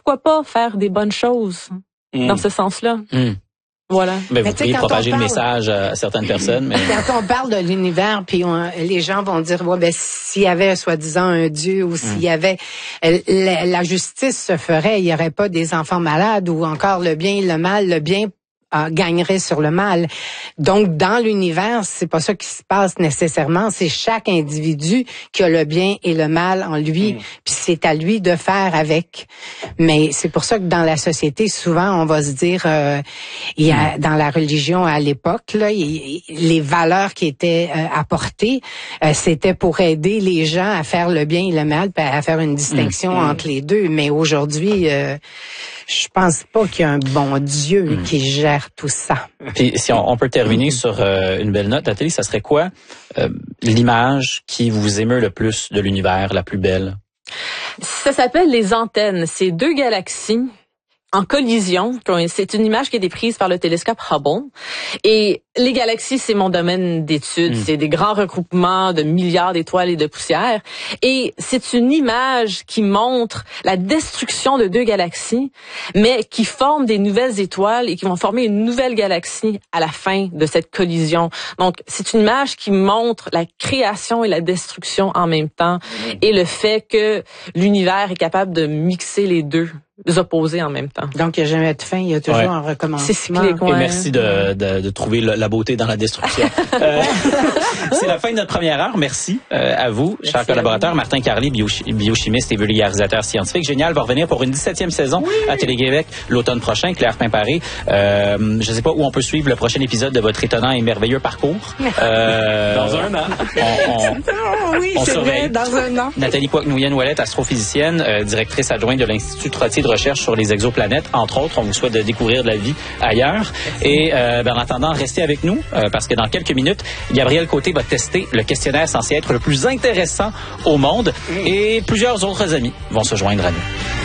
pourquoi pas faire des bonnes choses dans ce sens-là? Voilà. Mais vous pourriez propager le message à certaines personnes. Mais... Quand on parle de l'univers, puis les gens vont dire, s'il y avait soi-disant un Dieu ou s'il y avait la justice se ferait, il n'y aurait pas des enfants malades ou encore le bien et le mal, le bien gagnerait sur le mal. Donc, dans l'univers, c'est pas ça qui se passe nécessairement. C'est chaque individu qui a le bien et le mal en lui, puis c'est à lui de faire avec. Mais c'est pour ça que dans la société, souvent, on va se dire, il y a dans la religion à l'époque, là, les valeurs qui étaient apportées, c'était pour aider les gens à faire le bien et le mal, puis à faire une distinction entre les deux. Mais aujourd'hui, je pense pas qu'il y a un bon Dieu qui gère tout ça. Puis si on peut terminer sur une belle note, Nathalie, ça serait quoi l'image qui vous émeut le plus de l'univers, la plus belle? Ça s'appelle les antennes. C'est 2 galaxies en collision. C'est une image qui a été prise par le télescope Hubble. Et les galaxies, c'est mon domaine d'étude. C'est des grands regroupements de milliards d'étoiles et de poussières. Et c'est une image qui montre la destruction de 2 galaxies, mais qui forment des nouvelles étoiles et qui vont former une nouvelle galaxie à la fin de cette collision. Donc, c'est une image qui montre la création et la destruction en même temps et le fait que l'univers est capable de mixer les deux opposés en même temps. Donc, il n'y a jamais de fin, il y a toujours un recommencement. C'est cyclique, Et merci de trouver la beauté dans la destruction. C'est la fin de notre première heure. Merci à vous, chers collaborateurs. Martin Carly, biochimiste et vulgarisateur scientifique. Génial, va revenir pour une 17e saison à Télé-Québec l'automne prochain. Claire Pimparé, je ne sais pas où on peut suivre le prochain épisode de votre étonnant et merveilleux parcours. Dans un an. On surveille. Vrai, dans un an. Nathalie Poic-Nouyen-Ouellette, astrophysicienne, directrice adjointe de l'Institut Trottier de recherche sur les exoplanètes, entre autres. On vous souhaite de découvrir de la vie ailleurs. Et en attendant, restez avec nous parce que dans quelques minutes, Gabriel Côté va tester le questionnaire censé être le plus intéressant au monde et plusieurs autres amis vont se joindre à nous.